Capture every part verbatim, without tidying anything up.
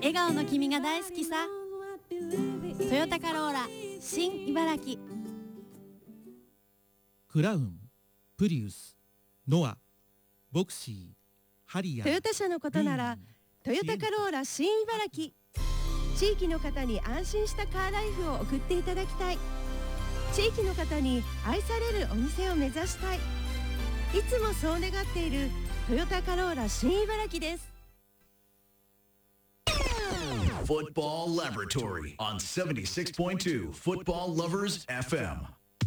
笑顔の君が大好きさ。トヨタカローラ新茨城。 クラウン、プリウス、ノア、ボクシー、ハリアー。 トヨタ車のことならトヨタカローラ新茨城。地域の方に安心したカーライフを送っていただきたい。地域の方に愛されるお店を目指したい。いつもそう願っているトヨタカローラ新茨城です。 Football Laboratory on seventy-six point two Football Lovers エフエム。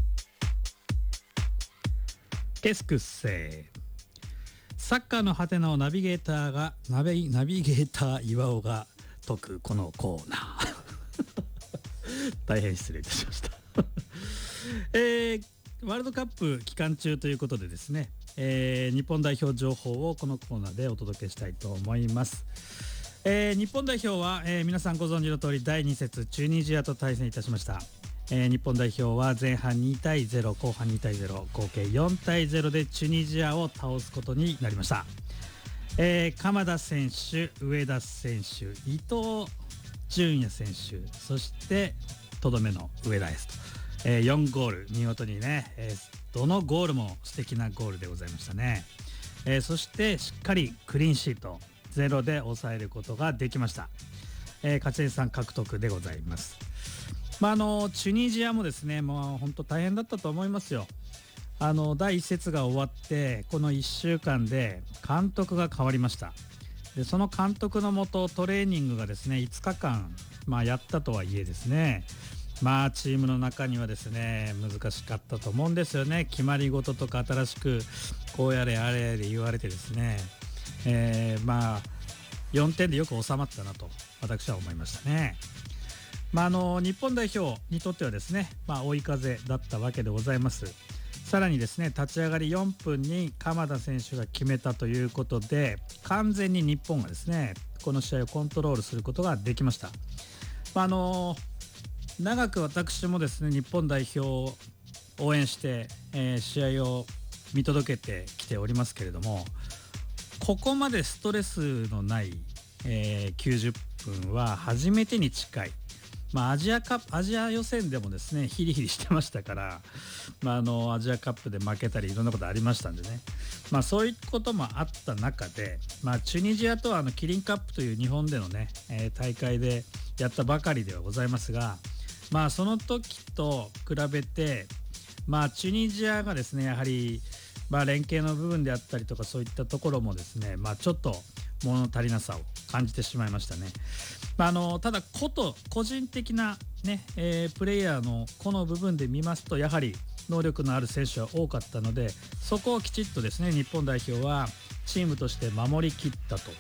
ケスクッセー。サッカーのハテナをナビゲーターがナビ、ナビゲーター岩尾が解くこのコーナー大変失礼いたしましたえー、ワールドカップ期間中ということでですね、えー、日本代表情報をこのコーナーでお届けしたいと思います。えー、日本代表は、えー、皆さんご存知の通りだいに節チュニジアと対戦いたしました。えー、日本代表は前半にたいゼロ、後半にたいゼロ、合計よんたいゼロでチュニジアを倒すことになりました。えー、鎌田選手、上田選手、伊藤純也選手、そしてとどめの上田です。えー、よんゴール、見事にね、えー、どのゴールも素敵なゴールでございましたね。えー、そしてしっかりクリーンシートゼロで抑えることができました。えー、勝ち点さん獲得でございます。まあ、あのチュニジアもですね、もう本当大変だったと思いますよ。あのだいいち節が終わってこのいっしゅうかんで監督が変わりました。でその監督のもとトレーニングがですねいつかかん、まあ、やったとはいえですね、まあチームの中にはですね難しかったと思うんですよね。決まり事とか新しくこうやれあれやれ言われてですね、えー、まあよんてんでよく収まったなと私は思いましたね。まあ、あの日本代表にとってはですね、まあ、追い風だったわけでございます。さらにですね立ち上がりよんぷんに鎌田選手が決めたということで完全に日本がですねこの試合をコントロールすることができました。まあ、あの長く私もですね日本代表を応援して、えー、試合を見届けてきておりますけれども、ここまでストレスのない、えー、きゅうじゅっぷんは初めてに近い。まあ、アジアカップアジア予選でもですねヒリヒリしてましたから、まあ、あのアジアカップで負けたりいろんなことありましたんでね、まあ、そういうこともあった中で、まあ、チュニジアとはあのキリンカップという日本でのね、えー、大会でやったばかりではございますが、まあ、その時と比べて、まあ、チュニジアがですねやはり、まあ、連携の部分であったりとかそういったところもですね、まあ、ちょっと物足りなさを感じてしまいましたね。まあ、あのただこと個人的な、ねえー、プレイヤーのこの部分で見ますとやはり能力のある選手は多かったので、そこをきちっとですね日本代表はチームとして守りきったと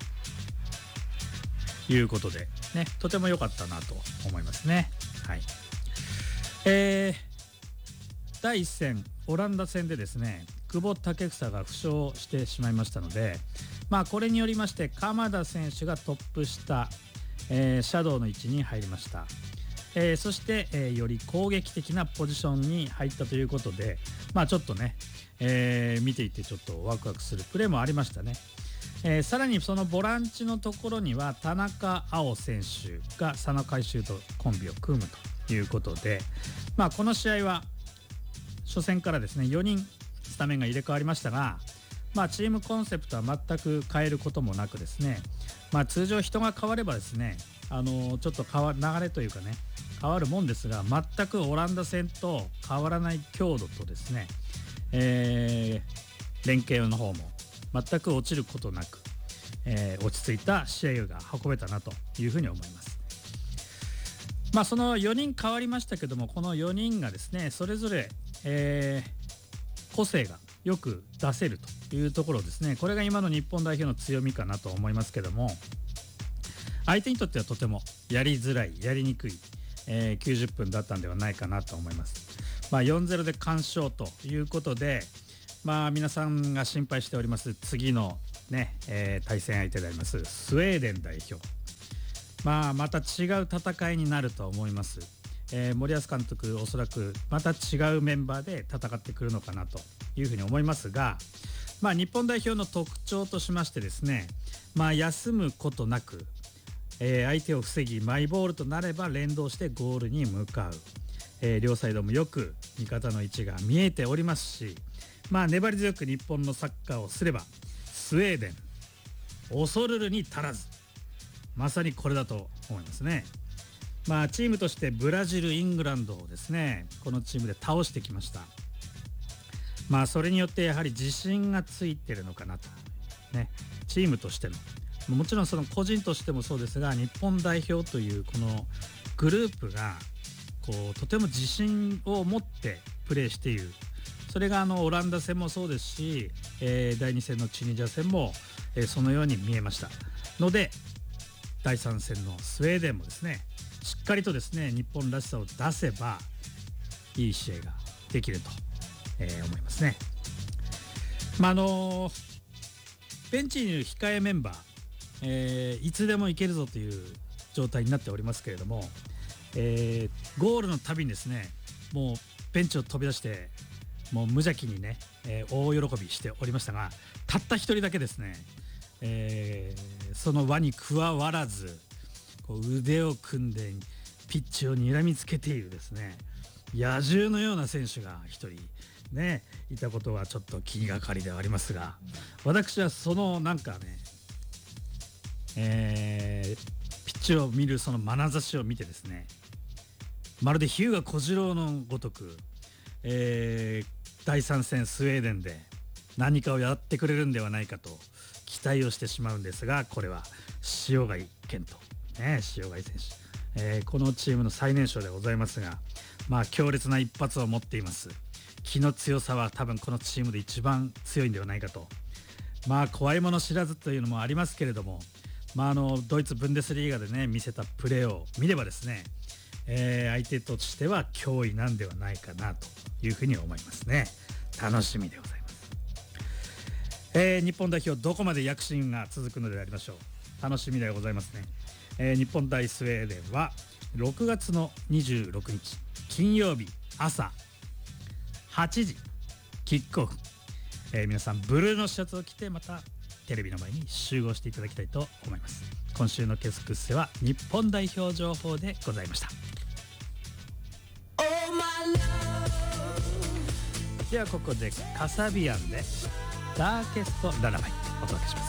いうことで、ね、とても良かったなと思いますね。はい、えー、だいいっ戦オランダ戦でですね久保建英が負傷してしまいましたので、まあ、これによりまして鎌田選手がトップ下、えー、シャドウの位置に入りました。えー、そして、えー、より攻撃的なポジションに入ったということで、まあ、ちょっとね、えー、見ていてちょっとワクワクするプレーもありましたね。えー、さらにそのボランチのところには田中碧選手が佐野海舟とコンビを組むということで、まあ、この試合は初戦からですねよにんスタメンが入れ替わりましたが、まあ、チームコンセプトは全く変えることもなくですね、まあ、通常人が変わればですねあのちょっと変わ流れというかね変わるもんですが、全くオランダ戦と変わらない強度とですね、えー、連携の方も全く落ちることなく、えー、落ち着いた試合が運べたなというふうに思います。まあ、そのよにん変わりましたけども、このよにんがですねそれぞれ、えー、個性がよく出せるというところですね。これが今の日本代表の強みかなと思いますけども、相手にとってはとてもやりづらいやりにくい、えー、きゅうじゅっぷんだったんではないかなと思います。まあ、よんたいゼロで完勝ということで、まあ、皆さんが心配しております次の、ねえー、対戦相手でありますスウェーデン代表、まあ、また違う戦いになると思います。えー、森保監督おそらくまた違うメンバーで戦ってくるのかなというふうに思いますが、まあ、日本代表の特徴としましてですね、まあ、休むことなく、 えー、相手を防ぎマイボールとなれば連動してゴールに向かう、えー、両サイドもよく味方の位置が見えておりますし、まあ粘り強く日本のサッカーをすればスウェーデン恐るるに足らず、まさにこれだと思いますね。まあチームとしてブラジル、イングランドをですねこのチームで倒してきました。まあそれによってやはり自信がついてるのかなとね、チームとしてのもちろんその個人としてもそうですが、日本代表というこのグループがこうとても自信を持ってプレーしている。それがあのオランダ戦もそうですし、えー、だいに戦のチュニジア戦も、えー、そのように見えましたので、だいさん戦のスウェーデンもですねしっかりとですね日本らしさを出せばいい試合ができると、えー、思いますね。まああのー、ベンチにいる控えメンバー、えー、いつでもいけるぞという状態になっておりますけれども、えー、ゴールのたびにですねもうベンチを飛び出してもう無邪気にね、えー、大喜びしておりましたが、たった一人だけですね、えー、その輪に加わらずこう腕を組んでピッチを睨みつけているですね野獣のような選手が一人ねいたことはちょっと気がかりではありますが、私はそのなんかね、えー、ピッチを見るその眼差しを見てですね、まるで日向小次郎のごとく、えーだいさん戦スウェーデンで何かをやってくれるんではないかと期待をしてしまうんですが、これは塩貝健人、ね、塩貝選手、えー、このチームの最年少でございますが、まあ強烈な一発を持っています。気の強さは多分このチームで一番強いんではないかと。まあ怖いもの知らずというのもありますけれども、まあ、あのドイツブンデスリーガでね見せたプレーを見ればですね、えー、相手としては脅威なんではないかなというふうに思いますね。楽しみでございます、えー、日本代表どこまで躍進が続くのでありましょう。楽しみでございますね、えー、日本対スウェーデンはろくがつのにじゅうろくにち金曜日朝はちじキックオフ、えー、皆さんブルーのシャツを着てまたテレビの前に集合していただきたいと思います。今週のケスクッセは日本代表情報でございました。ではここでカサビアンでダーケストララバイお届けします。